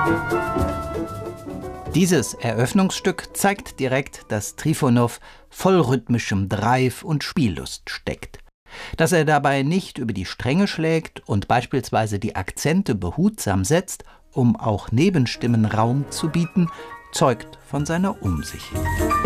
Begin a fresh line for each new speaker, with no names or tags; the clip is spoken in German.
Dieses Eröffnungsstück zeigt direkt, dass Trifonow voll rhythmischem Drive und Spiellust steckt. Dass er dabei nicht über die Stränge schlägt und beispielsweise die Akzente behutsam setzt, um auch Nebenstimmen Raum zu bieten, zeugt von seiner Umsicht.